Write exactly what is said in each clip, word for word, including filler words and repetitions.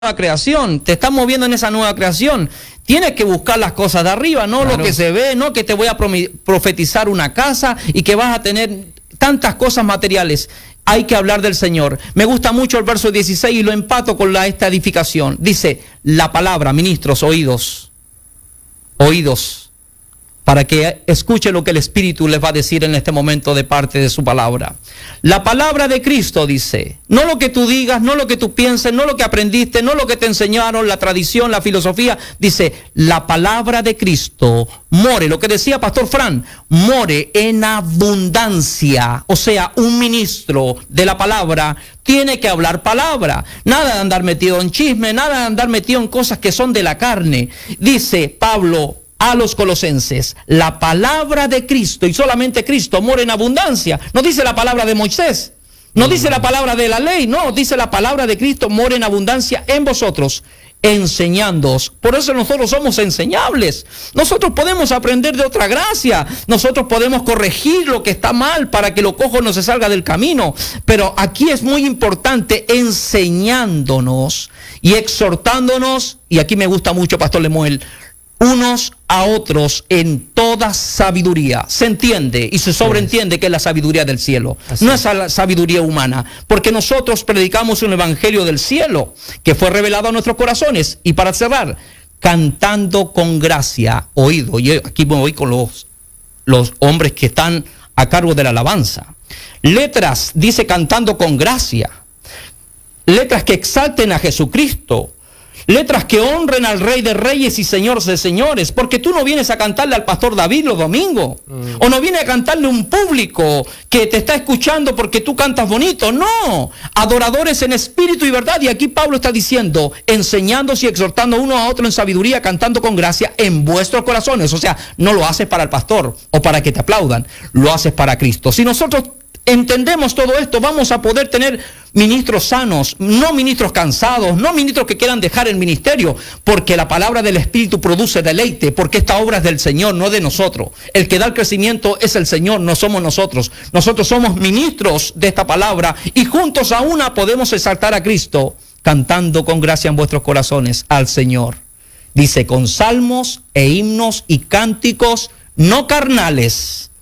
creación, te estás moviendo en esa nueva creación. Tienes que buscar las cosas de arriba, no claro. Lo que se ve, no que te voy a profetizar una casa y que vas a tener tantas cosas materiales. Hay que hablar del Señor. Me gusta mucho el verso dieciséis y lo empato con la, esta edificación. Dice, la palabra, ministros, oídos, oídos, para que escuche lo que el Espíritu les va a decir en este momento de parte de su palabra. La palabra de Cristo dice, no lo que tú digas, no lo que tú pienses, no lo que aprendiste, no lo que te enseñaron, la tradición, la filosofía, dice, la palabra de Cristo more, lo que decía Pastor Fran, more en abundancia. O sea, un ministro de la palabra tiene que hablar palabra, nada de andar metido en chisme, nada de andar metido en cosas que son de la carne. Dice Pablo a los colosenses, la palabra de Cristo, y solamente Cristo, mora en abundancia. No dice la palabra de Moisés, no dice la palabra de la ley, no, dice la palabra de Cristo, mora en abundancia en vosotros, enseñándoos. Por eso nosotros somos enseñables. Nosotros podemos aprender de otra gracia, nosotros podemos corregir lo que está mal para que lo cojo no se salga del camino. Pero aquí es muy importante enseñándonos y exhortándonos, y aquí me gusta mucho, Pastor Lemuel, unos a otros en toda sabiduría. Se entiende y se sobreentiende que es la sabiduría del cielo. Así no es la sabiduría humana, porque nosotros predicamos un evangelio del cielo que fue revelado a nuestros corazones. Y para cerrar, cantando con gracia, oído. Y aquí me voy con los, los hombres que están a cargo de la alabanza. Letras, dice cantando con gracia. Letras que exalten a Jesucristo. Letras que honren al Rey de Reyes y Señor de Señores, porque tú no vienes a cantarle al Pastor David los domingos, mm. o no vienes a cantarle a un público que te está escuchando porque tú cantas bonito, no, adoradores en espíritu y verdad. Y aquí Pablo está diciendo, enseñándose y exhortando uno a otro en sabiduría, cantando con gracia en vuestros corazones. O sea, no lo haces para el pastor o para que te aplaudan, lo haces para Cristo. Si nosotros entendemos todo esto, vamos a poder tener ministros sanos, no ministros cansados, no ministros que quieran dejar el ministerio, porque la palabra del Espíritu produce deleite, porque esta obra es del Señor, no de nosotros. El que da el crecimiento es el Señor, no somos nosotros. Nosotros somos ministros de esta palabra y juntos a una podemos exaltar a Cristo, cantando con gracia en vuestros corazones al Señor. Dice, con salmos e himnos y cánticos no carnales,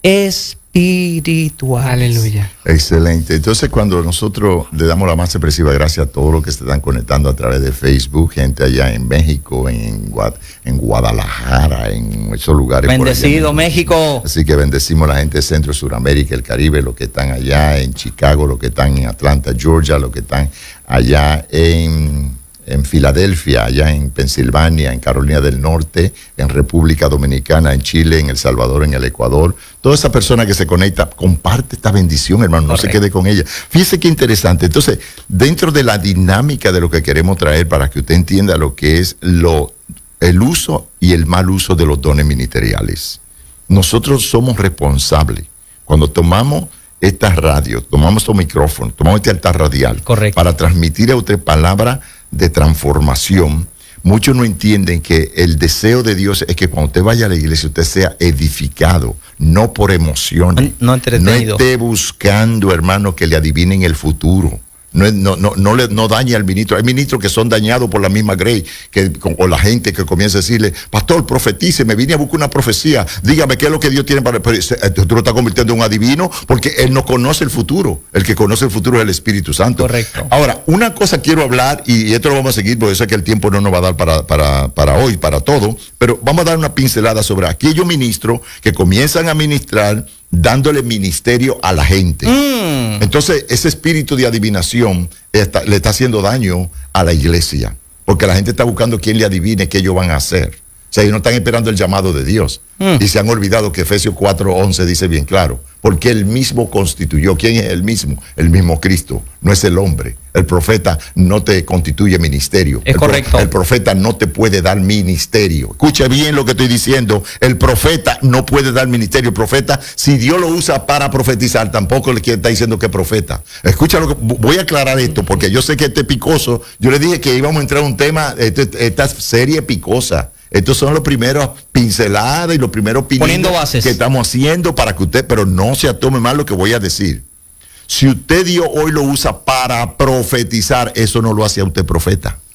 es espiritual. Aleluya. Excelente. Entonces, cuando nosotros le damos la más expresiva gracias a todos los que se están conectando a través de Facebook, gente allá en México, en, Guad en Guadalajara, en esos lugares. Bendecido México. Así que bendecimos a la gente de Centro, Suramérica, el Caribe, los que están allá en Chicago, los que están en Atlanta, Georgia, los que están allá en... en Filadelfia, allá en Pensilvania, en Carolina del Norte, en República Dominicana, en Chile, en El Salvador, en el Ecuador. Toda esa persona que se conecta, comparte esta bendición, hermano, no Correcto. Se quede con ella. Fíjese qué interesante. Entonces, dentro de la dinámica de lo que queremos traer para que usted entienda lo que es lo, el uso y el mal uso de los dones ministeriales. Nosotros somos responsables. Cuando tomamos esta radio, tomamos estos micrófonos, tomamos este altar radial Correcto. Para transmitir a usted palabra de transformación. Muchos no entienden que el deseo de Dios es que cuando usted vaya a la iglesia usted sea edificado, no por emociones, no, no esté buscando, hermano, que le adivinen el futuro. No, no, no, no, le, no dañe al ministro. Hay ministros que son dañados por la misma grey, que, o la gente que comienza a decirle, pastor, profetice, me vine a buscar una profecía, dígame qué es lo que Dios tiene para... Pero tú lo estás convirtiendo en un adivino porque él no conoce el futuro. El que conoce el futuro es el Espíritu Santo. Correcto. Ahora, una cosa quiero hablar, y esto lo vamos a seguir porque sé que el tiempo no nos va a dar para, para, para hoy, para todo, pero vamos a dar una pincelada sobre aquellos ministros que comienzan a ministrar dándole ministerio a la gente. Mm. Entonces, ese espíritu de adivinación está, le está haciendo daño a la iglesia, porque la gente está buscando quién le adivine qué ellos van a hacer. O sea, ellos no están esperando el llamado de Dios. Mm. Y se han olvidado que Efesios cuatro once dice bien claro, porque él mismo constituyó. ¿Quién es el mismo? El mismo Cristo, no es el hombre. El profeta no te constituye ministerio. Es el correcto. Pro, el profeta no te puede dar ministerio. Escuche bien lo que estoy diciendo. El profeta no puede dar ministerio. El profeta, si Dios lo usa para profetizar, tampoco le está diciendo que es profeta. Escucha lo que voy a aclarar esto, porque yo sé que este picoso, yo le dije que íbamos a entrar a un tema, este, esta serie picosa. Estos son los primeros pinceladas y los primeros pininos que estamos haciendo para que usted, pero no se tome mal lo que voy a decir. Si usted Dios hoy lo usa para profetizar, eso no lo hace a usted profeta.